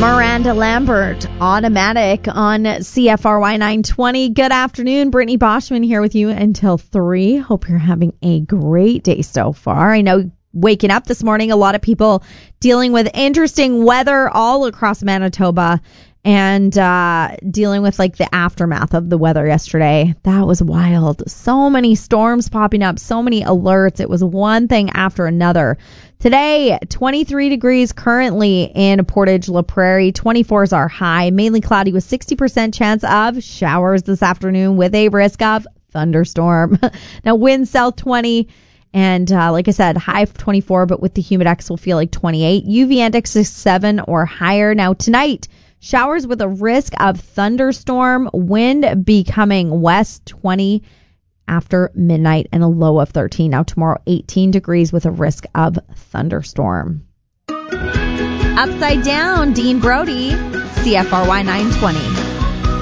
Miranda Lambert, Automatic on CFRY 920. Good afternoon. Brittany Boschman here with you until 3. Hope you're having a great day so far. I know waking up this morning, a lot of people dealing with interesting weather all across Manitoba and dealing with like the aftermath of the weather yesterday. That was wild. So many storms popping up, so many alerts. It was one thing after another. Today, 23 degrees currently in Portage La Prairie. 24 is our high. Mainly cloudy with 60% chance of showers this afternoon with a risk of thunderstorm. Now, wind south 20. And like I said, high of 24, but with the humidex will feel like 28. UV index is 7 or higher. Now, tonight, showers with a risk of thunderstorm. Wind becoming west 20 after midnight and a low of 13. Now tomorrow, 18 degrees with a risk of thunderstorm. Upside down, Dean Brody, CFRY 920.